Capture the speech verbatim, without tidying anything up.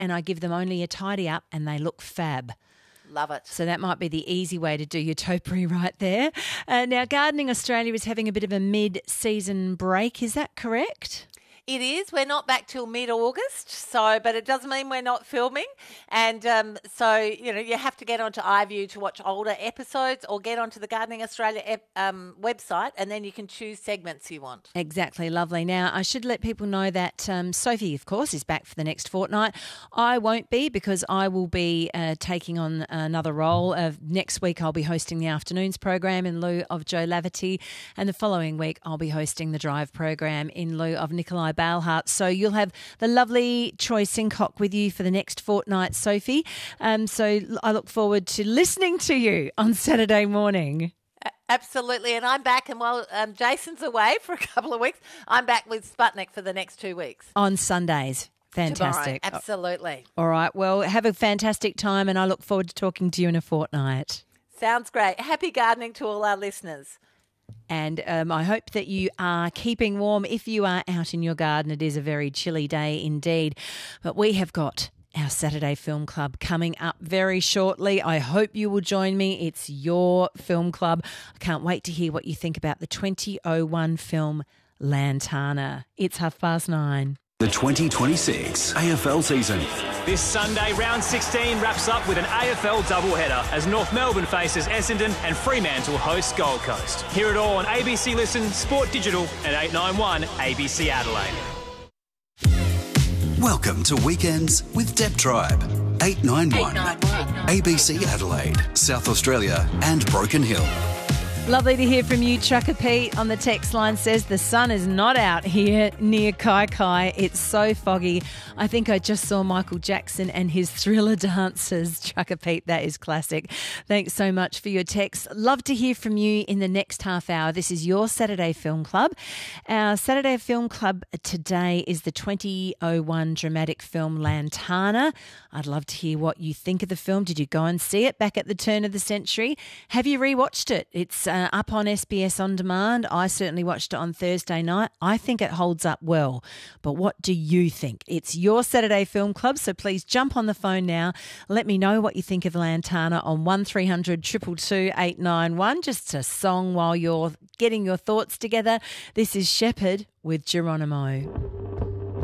and I give them only a tidy up and they look fab. Love it. So that might be the easy way to do your topiary right there. Uh, now, Gardening Australia is having a bit of a mid-season break. Is that correct? It is. We're not back till mid-August, so but it doesn't mean we're not filming. And um, so, you know, you have to get onto iView to watch older episodes or get onto the Gardening Australia ep- um, website, and then you can choose segments you want. Exactly. Lovely. Now, I should let people know that um, Sophie, of course, is back for the next fortnight. I won't be because I will be uh, taking on another role. Uh, next week, I'll be hosting the afternoons program in lieu of Joe Laverty, and the following week, I'll be hosting the drive program in lieu of Nikolai Balhart. So you'll have the lovely Troy Sincock with you for the next fortnight, Sophie. Um, so I look forward to listening to you on Saturday morning. Absolutely. And I'm back, and while um, Jason's away for a couple of weeks, I'm back with Sputnik for the next two weeks. On Sundays. Fantastic. Tomorrow. Absolutely. All right. Well, have a fantastic time, and I look forward to talking to you in a fortnight. Sounds great. Happy gardening to all our listeners. And um, I hope that you are keeping warm if you are out in your garden. It is a very chilly day indeed. But we have got our Saturday Film Club coming up very shortly. I hope you will join me. It's your film club. I can't wait to hear what you think about the twenty oh one film Lantana. It's half past nine. The twenty twenty-six A F L season. This Sunday, round sixteen wraps up with an A F L doubleheader as North Melbourne faces Essendon and Fremantle hosts Gold Coast. Hear it all on A B C Listen, Sport Digital and eight ninety-one A B C Adelaide. Welcome to Weekends with Deb Tribe. eight ninety-one A B C Adelaide, South Australia and Broken Hill. Lovely to hear from you. Trucker Pete on the text line says the sun is not out here near Kai Kai. It's so foggy. I think I just saw Michael Jackson and his Thriller dancers. Trucker Pete, that is classic. Thanks so much for your text. Love to hear from you in the next half hour. This is your Saturday Film Club. Our Saturday Film Club today is the twenty oh one dramatic film Lantana. I'd love to hear what you think of the film. Did you go and see it back at the turn of the century? Have you rewatched it? It's uh, up on S B S On Demand. I certainly watched it on Thursday night. I think it holds up well. But what do you think? It's your Saturday Film Club, so please jump on the phone now. Let me know what you think of Lantana on one three hundred two two two eight nine one. Just a song while you're getting your thoughts together. This is Shepherd with Geronimo.